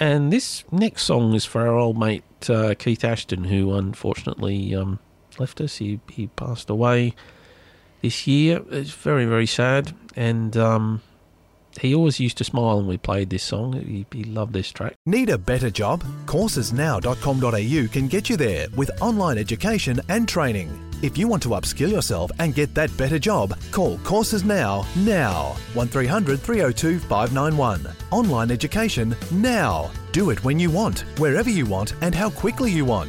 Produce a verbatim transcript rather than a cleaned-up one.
And this next song is for our old mate uh, Keith Ashton, who unfortunately um, left us. He, he passed away this year. It's very, very sad. And um, he always used to smile when we played this song. He, he loved this track. Need a better job? courses now dot com dot a u can get you there with online education and training. If you want to upskill yourself and get that better job, call Courses Now, now. one three hundred three oh two five nine one. Online education now. Do it when you want, wherever you want and how quickly you want.